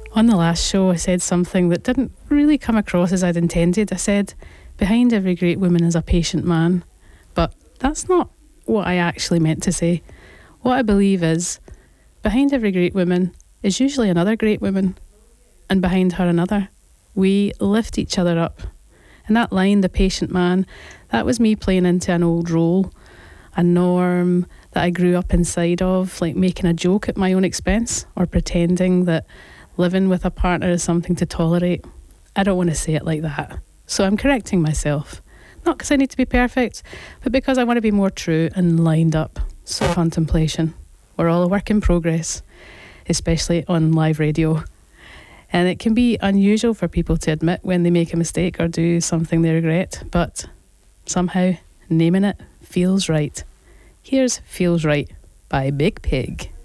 On the last show, I said something that didn't really come across as I'd intended. I said, behind every great woman is a patient man. But that's not what I actually meant to say. What I believe is, behind every great woman is usually another great woman, and behind her another. We lift each other up. And that line, the patient man, that was me playing into an old role, a norm that I grew up inside of, like making a joke at my own expense or pretending that living with a partner is something to tolerate. I don't want to say it like that. So I'm correcting myself. Not because I need to be perfect, but because I want to be more true and lined up. So contemplation. We're all a work in progress, especially on live radio. And it can be unusual for people to admit when they make a mistake or do something they regret, but somehow naming it feels right. Here's Feels Right by Big Pig.